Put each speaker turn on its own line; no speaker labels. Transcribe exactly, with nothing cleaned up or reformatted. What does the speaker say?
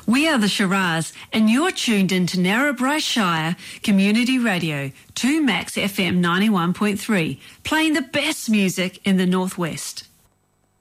We are the Shiraz, and you're tuned into Narrabri Shire Community Radio, two Max F M ninety-one point three, playing the best music in the Northwest.